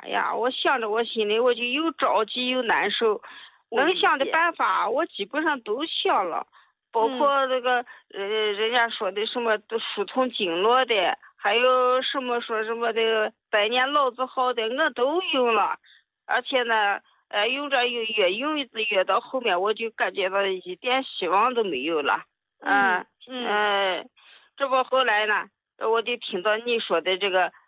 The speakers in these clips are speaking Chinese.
哎呀，我想着我心里我就又着急又难受，能想的办法我基本上都想了，包括那个人家说的什么疏通经络的，还有什么说什么的百年老字号的，我都用了，而且呢，用着越用越到后面，我就感觉到一点希望都没有了。这不后来呢，我就听到你说的这个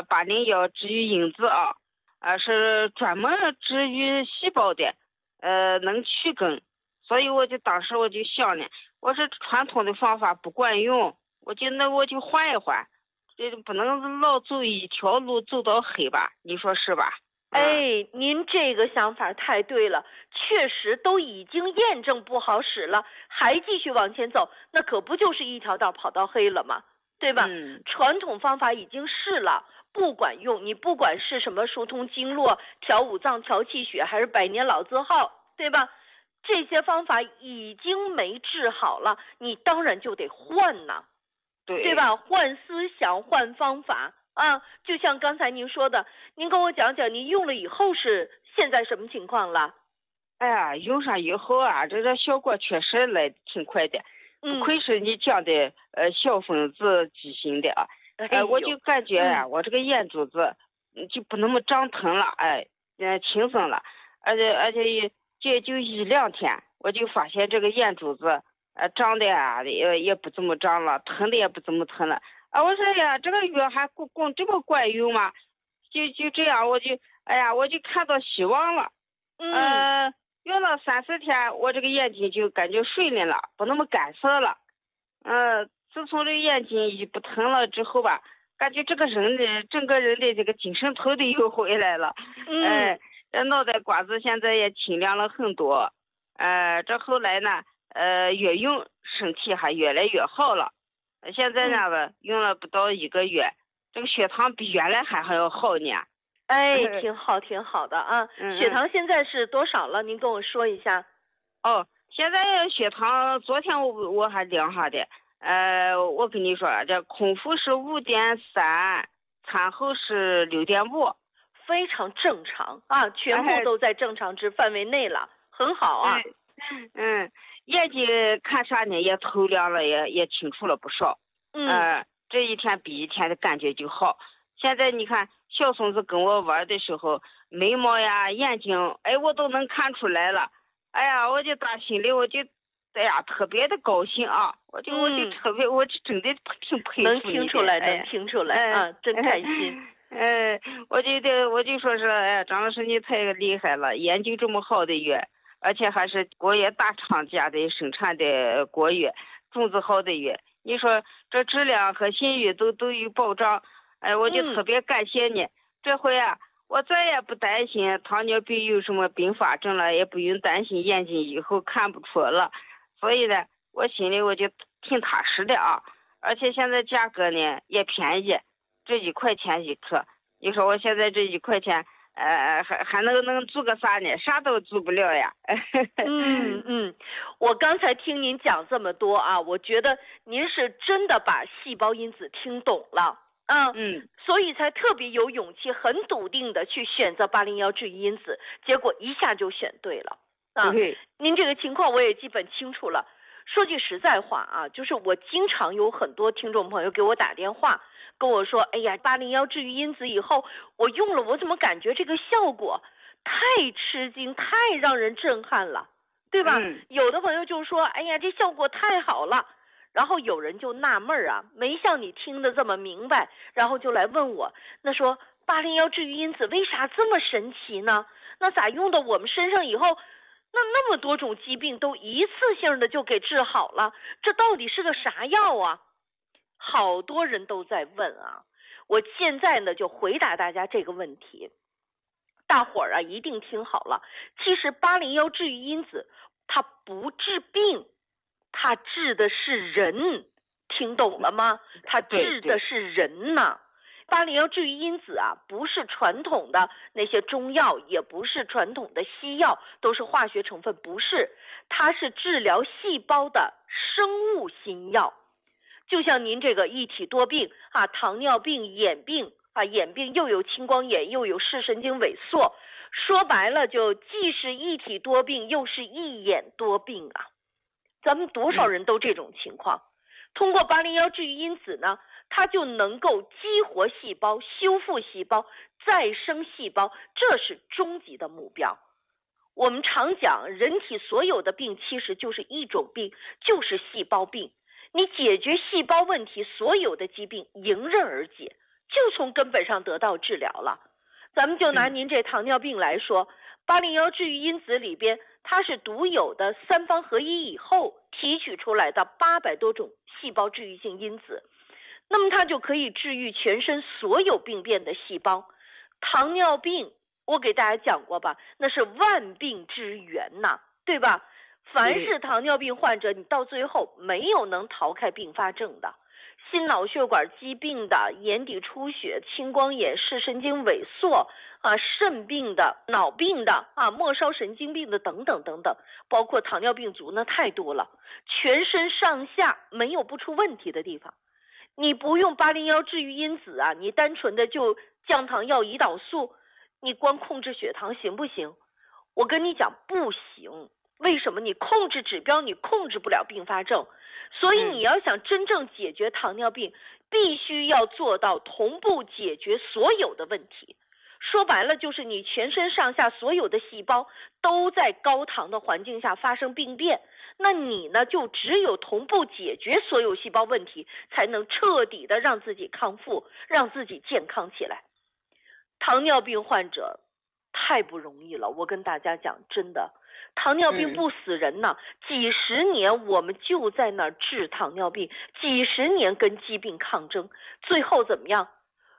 801治愈因子是专门治愈细胞的，能去根，所以当时我就想呢，我说传统的方法不管用，我就换一换，这不能老走一条路走到黑吧？你说是吧？ 哎，您这个想法太对了，确实都已经验证不好使了，还继续往前走，那可不就是一条道跑到黑了吗？对吧？传统方法已经试了，不管用，你不管是什么疏通经络、调五脏、调气血，还是百年老字号，对吧？这些方法已经没治好了，你当然就得换呐，对吧？换思想，换方法。就像刚才您说的，您跟我讲讲您用了以后是现在什么情况了？ 哎呀，用上以后这效果确实来挺快的，不愧是你讲的小分子畸形的我就感觉我这个眼珠子就不那么胀疼了，轻松了，而且这就1-2天，我就发现这个眼珠子胀的也不怎么胀了，疼的也不怎么疼了。我说呀，这个药还光这么管用吗？就这样，我就看到希望了。用了3-4天，我这个眼睛就感觉水灵了，不那么干涩了。自从这个眼睛一不疼了之后吧，感觉这个人的整个人的这个精神头的又回来了。脑袋瓜子现在也清亮了很多。这后来呢，越用身体还越来越好了。现在呢用了不到1个月，这个血糖比原来还要好呢。 挺好挺好的啊。血糖现在是多少了？您跟我说一下。 现在血糖昨天我还量下的，我跟你说，这空腹是5.3，餐后是6.5， 非常正常全部都在正常值范围内了，很好啊。 眼睛看啥呢也透亮了，也清楚了不少。这一天比一天的感觉就好。现在你看小孙子跟我玩的时候，眉毛呀眼睛我都能看出来了。我就打心里特别的高兴我就特别我真的挺佩服你的。 能听出来能听出来真开心。 我就说是张老师你太厉害了，研究这么好的药，而且还是国药大厂家的生产的国药，种子好的药，你说这质量和信誉都有保障。我就特别感谢你。这回我再也不担心糖尿病有什么并发症了，也不用担心眼睛以后看不出了。所以呢，我心里我就挺踏实的而且现在价格呢也便宜，这1块钱1颗。你说我现在这1块钱还能做个啥呢？啥都做不了呀。 我刚才听您讲这么多我觉得您是真的把细胞因子听懂了所以才特别有勇气很笃定的去选择801治愈因子，结果一下就选对了您这个情况我也基本清楚了。说句实在话就是我经常有很多听众朋友给我打电话跟我说，哎呀，801治愈因子以后我用了，我怎么感觉这个效果太吃惊，太让人震撼了，对吧？有的朋友就说，哎呀，这效果太好了。然后有人就纳闷没像你听得这么明白，然后就来问我，那说801治愈因子为啥这么神奇呢？那咋用到我们身上以后，那么多种疾病都一次性的就给治好了，这到底是个啥药好多人都在问我现在呢就回答大家这个问题。大伙儿一定听好了，其实801治愈因子它不治病，它治的是人，听懂了吗？它治的是人呢。801治愈因子不是传统的那些中药，也不是传统的西药，都是化学成分，不是，它是治疗细胞的生物新药。就像您这个一体多病糖尿病、眼病啊，眼病又有青光眼，又有视神经萎缩，说白了就既是一体多病，又是一眼多病啊。咱们多少人都这种情况。通过801治愈因子呢，它就能够激活细胞、修复细胞、再生细胞，这是终极的目标。我们常讲，人体所有的病其实就是一种病，就是细胞病。你解决细胞问题，所有的疾病迎刃而解，就从根本上得到治疗了。咱们就拿您这糖尿病来说，801治愈因子里边，它是独有的3方合一以后提取出来的800多种细胞治愈性因子，那么它就可以治愈全身所有病变的细胞。糖尿病我给大家讲过吧，那是万病之源呐，对吧？凡是糖尿病患者，你到最后没有能逃开并发症的，心脑血管疾病的、眼底出血、青光眼、视神经萎缩啊、肾病的、脑病的啊、末梢神经病的等等等等，包括糖尿病足，那太多了，全身上下没有不出问题的地方。你不用801治愈因子啊，你单纯的就降糖药、胰岛素，你光控制血糖行不行？我跟你讲不行。为什么？你控制指标，你控制不了并发症。所以你要想真正解决糖尿病，必须要做到同步解决所有的问题。说白了就是你全身上下所有的细胞都在高糖的环境下发生病变，那你呢就只有同步解决所有细胞问题，才能彻底的让自己康复，让自己健康起来。糖尿病患者太不容易了，我跟大家讲，真的，糖尿病不死人呢，几十年我们就在那儿治糖尿病，几十年跟疾病抗争，最后怎么样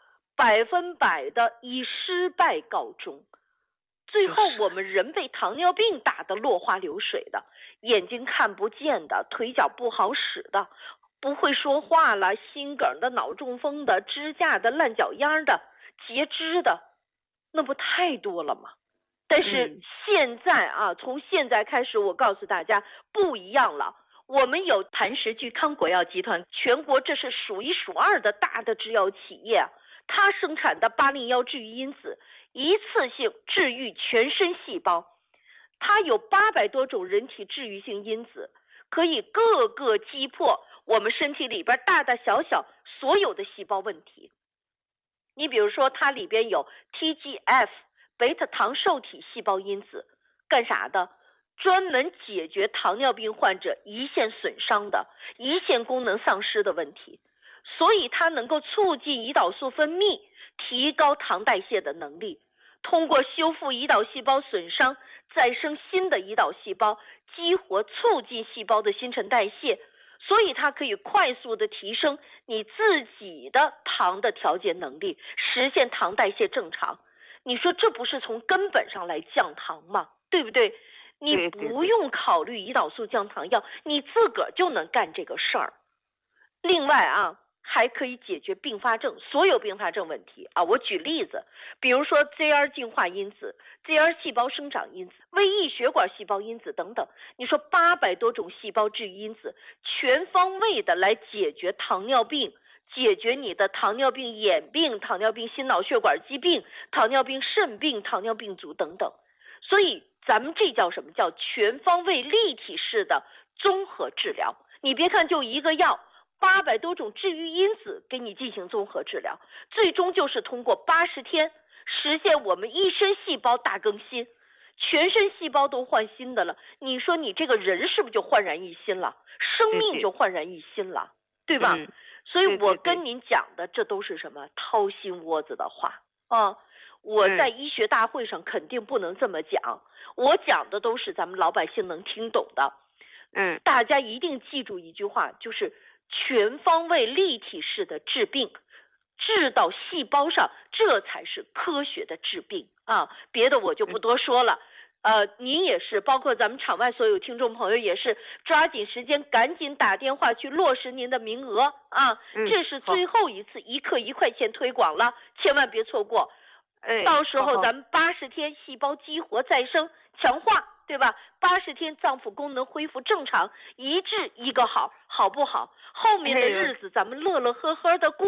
？100%的以失败告终。最后我们人被糖尿病打得落花流水的，眼睛看不见的，腿脚不好使的，不会说话了，心梗的、脑中风的、支架的、烂脚丫的、截肢的，那不太多了吗？但是现在啊，从现在开始，我告诉大家不一样了。我们有谭石聚康国药集团，全国这是数一数二的大的制药企业，它生产的801治愈因子，一次性治愈全身细胞。它有800多种人体治愈性因子，可以各个击破我们身体里边大大小小所有的细胞问题。你比如说，它里边有 TGF 贝塔糖受体细胞因子，干啥的？专门解决糖尿病患者胰腺损伤的、胰腺功能丧失的问题，所以它能够促进胰岛素分泌，提高糖代谢的能力，通过修复胰岛细胞损伤，再生新的胰岛细胞，激活促进细胞的新陈代谢，所以它可以快速的提升你自己的糖的调节能力，实现糖代谢正常。你说这不是从根本上来降糖吗？对不对？你不用考虑胰岛素降糖药，你自个儿就能干这个事儿。另外啊，还可以解决并发症，所有并发症问题啊。我举例子，比如说 ZR 净化因子、ZR 细胞生长因子、微异血管细胞因子等等。你说800多种细胞治愈因子，全方位的来解决糖尿病，解决你的糖尿病眼病、糖尿病心脑血管疾病、糖尿病肾病、糖尿病足等等。所以咱们这叫什么？叫全方位立体式的综合治疗。你别看就一个药，800多种治愈因子给你进行综合治疗，最终就是通过80天实现我们一身细胞大更新，全身细胞都换新的了。你说你这个人是不是就焕然一新了？生命就焕然一新了，对吧？所以我跟您讲的这都是什么掏心窝子的话啊！我在医学大会上肯定不能这么讲，我讲的都是咱们老百姓能听懂的。大家一定记住一句话，就是全方位立体式的治病，治到细胞上，这才是科学的治病啊！别的我就不多说了。您也是，包括咱们场外所有听众朋友也是，抓紧时间，赶紧打电话去落实您的名额啊！这是最后一次1克1块钱推广了，千万别错过。到时候咱们80天细胞激活再生强化，对吧？80天脏腑功能恢复正常，一治一个好，好不好？后面的日子咱们乐乐呵呵的过，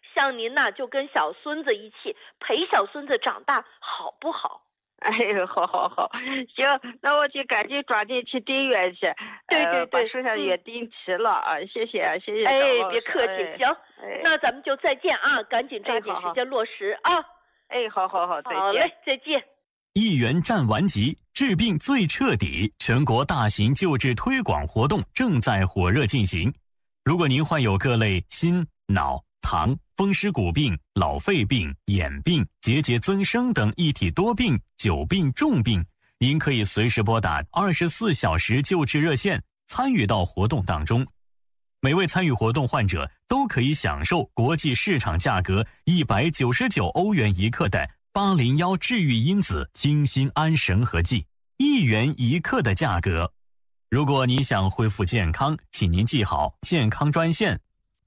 像您呐，就跟小孙子一起陪小孙子长大，好不好？ 哎呦，好，行，那我就赶紧抓紧去订阅去。 对， 把剩下月订齐了啊！谢谢。 哎，别客气。行，那咱们就再见啊！赶紧抓紧时间落实啊！ 哎，好，再见。 好嘞，再见。 1元战完集，治病最彻底，全国大型救治推广活动正在火热进行。如果您患有各类心、脑、糖、风湿骨病、老肺病、眼病、结节增生等一体多病、久病重病，您可以随时拨打24小时救治热线，参与到活动当中。每位参与活动患者都可以享受国际市场价格199欧元一克的801治愈因子精心安神和剂，1元一克的价格。如果你想恢复健康，请您记好健康专线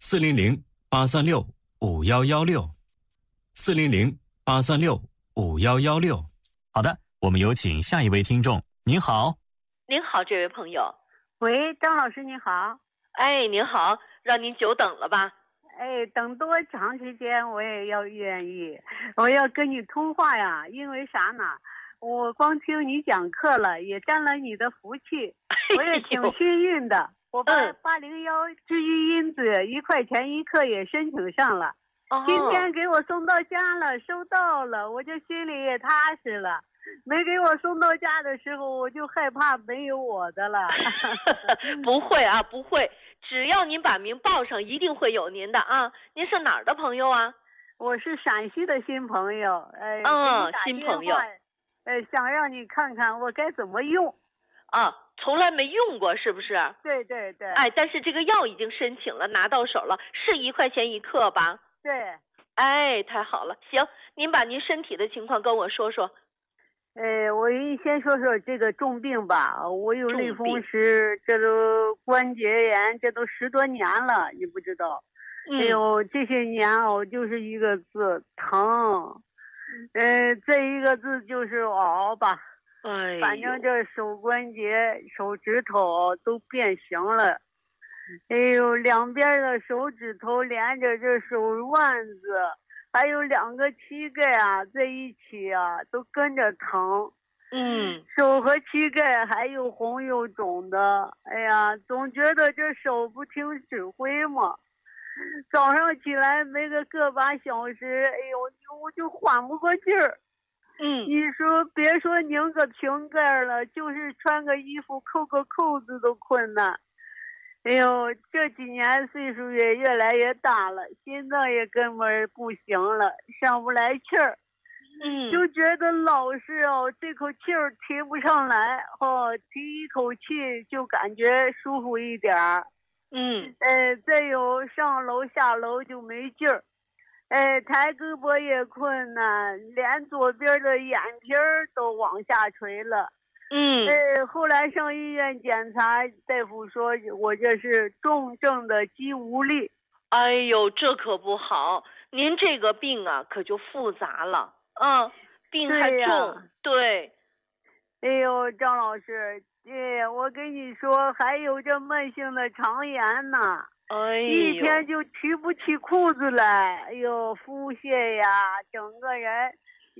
400-836-5116，400-836-5116。好的，我们有请下一位听众。您好。 您好，这位朋友。 喂，张老师您好。 哎，您好，让您久等了吧？ 哎，等多长时间我也要愿意，我要跟你通话呀。因为啥呢？我光听你讲课了，也沾了你的福气，我也挺幸运的。我把801治愈因子1块钱一克也申请上了，今天给我送到家了，收到了，我就心里也踏实了。没给我送到家的时候，我就害怕没有我的了。 不会啊，不会，只要您把名报上，一定会有您的啊。您是哪儿的朋友啊？ 我是陕西的新朋友。 新朋友。 想让你看看我该怎么用。 啊，从来没用过是不是？ 对。 哎，但是这个药已经申请了，拿到手了，是1块钱一克吧？ 对。 哎，太好了。行，您把您身体的情况跟我说说。 我先说说这个重病吧。我有类风湿，这都关节炎，这都10多年了，你不知道。哎呦，这些年就是一个字疼。这一个字就是熬吧。反正这手关节、手指头都变形了。哎呦，两边的手指头连着这手腕子，还有2个膝盖啊，在一起啊，都跟着疼。手和膝盖还又红又肿的。哎呀，总觉得这手不听指挥嘛。早上起来没个把小时，哎呦，我就缓不过劲儿。你说别说拧个瓶盖了，就是穿个衣服扣个扣子都困难。哎呦，这几年岁数也越来越大了，心脏也根本不行了，上不来气儿。就觉得老是这口气儿提不上来，提一口气就感觉舒服一点儿。再有上楼下楼就没劲儿。抬胳膊也困难，连左边的眼皮儿都往下垂了。后来上医院检查，大夫说我这是重症的肌无力。 哎呦，这可不好，您这个病啊可就复杂了。病还重。对。 哎呦，张老师，我跟你说，还有这慢性的肠炎呢。一天就提不起裤子来。哎呦，腹泻呀，整个人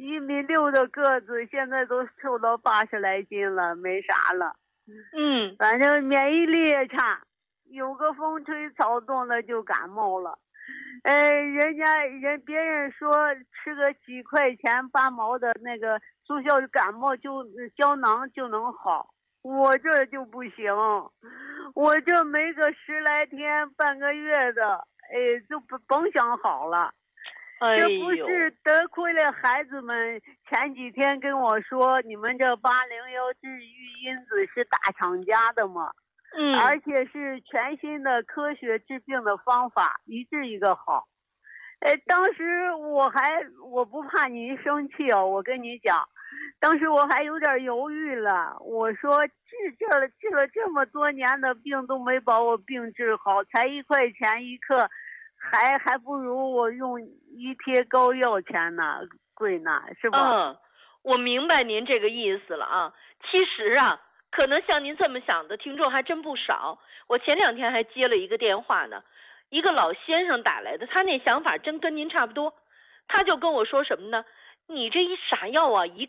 1.6米的个子，现在都瘦到80来斤了，没啥了。反正免疫力也差，有个风吹草动的就感冒了。别人说吃个几块钱8毛的那个速效感冒胶囊就能好，我这就不行。我这没个10来天半个月的，就甭想好了。这不是得亏了孩子们前几天跟我说，你们这801治愈因子是大厂家的吗？而且是全新的科学治病的方法，一治一个好。当时我不怕您生气我跟你讲，当时我还有点犹豫了。我说治了这么多年的病都没把我病治好，才1块钱一克，还不如我用一贴膏药钱呢，贵呢，是吧？ 我明白您这个意思了啊。其实啊，可能像您这么想的听众还真不少。我前2天还接了一个电话呢， 一个老先生打来的，他那想法真跟您差不多。他就跟我说什么呢？你这一傻药啊，一